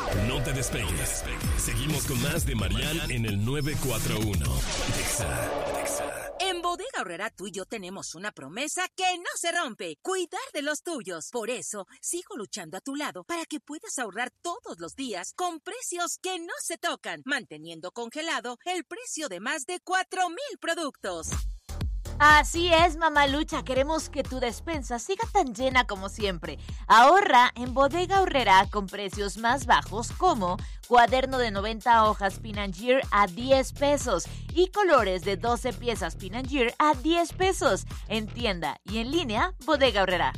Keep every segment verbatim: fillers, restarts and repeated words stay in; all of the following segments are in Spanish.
No te despegues. Seguimos con más de Mariana en el nueve cuatro uno. Exa, Exa. En Bodega Aurrerá tú y yo tenemos una promesa que no se rompe: cuidar de los tuyos. Por eso, sigo luchando a tu lado para que puedas ahorrar todos los días con precios que no se tocan, manteniendo congelado el precio de más de cuatro mil productos. Así es, Mamalucha, queremos que tu despensa siga tan llena como siempre. Ahorra en Bodega Aurrerá con precios más bajos como cuaderno de noventa hojas Pinangier a diez pesos y colores de doce piezas Pinangier a diez pesos. En tienda y en línea, Bodega Aurrerá.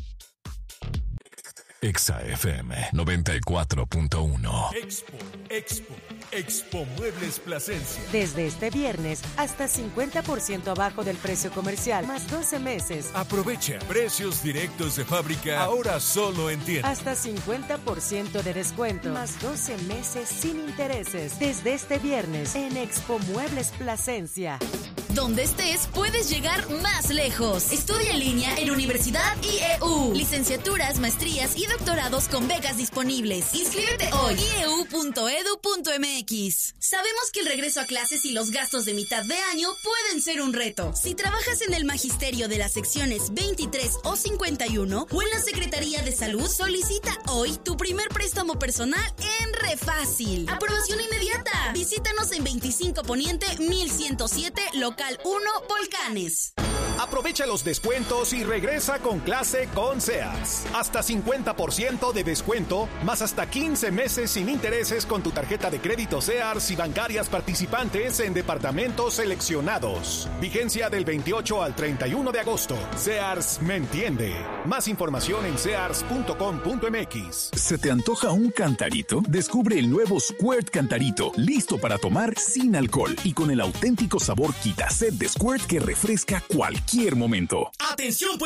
Exa F M noventa y cuatro punto uno. Expo, Expo, Expo Muebles Plasencia. Desde este viernes hasta cincuenta por ciento abajo del precio comercial, más doce meses. Aprovecha precios directos de fábrica, ahora solo en tienda. Hasta cincuenta por ciento de descuento, más doce meses sin intereses. Desde este viernes en Expo Muebles Plasencia. Donde estés, puedes llegar más lejos. Estudia en línea en Universidad I E U. Licenciaturas, maestrías y doctorados con becas disponibles. Inscríbete hoy. i e u punto e d u punto m x. Sabemos que el regreso a clases y los gastos de mitad de año pueden ser un reto. Si trabajas en el magisterio de las secciones veintitrés o cincuenta y uno o en la Secretaría de Salud, solicita hoy tu primer préstamo personal en Refácil. Aprobación inmediata. Visítanos en veinticinco Poniente mil ciento siete, local uno, Volcanes. Aprovecha los descuentos y regresa con clase con Sears. Hasta cincuenta por ciento de descuento, más hasta quince meses sin intereses con tu tarjeta de crédito Sears y bancarias participantes en departamentos seleccionados. Vigencia del veintiocho al treinta y uno de agosto. Sears me entiende. Más información en sears punto com punto m x. ¿Se te antoja un cantarito? Descubre el nuevo Squirt Cantarito, listo para tomar sin alcohol y con el auténtico sabor quita sed de Squirt que refresca cualquier momento. ¡Atención!